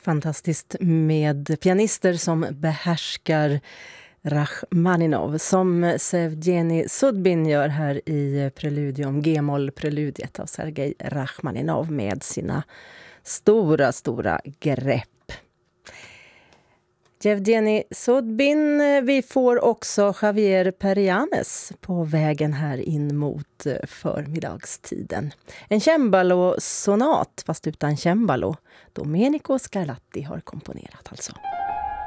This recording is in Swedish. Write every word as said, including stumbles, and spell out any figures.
Fantastiskt med pianister som behärskar Rachmaninov, som Sevgeni Sudbin gör här i Preludium, G-moll-preludiet av Sergej Rachmaninov med sina stora, stora grepp. Yevgeni Sudbin, vi får också Javier Perianes på vägen här in mot förmiddagstiden. En cembalo-sonat, fast utan cembalo. Domenico Scarlatti har komponerat alltså.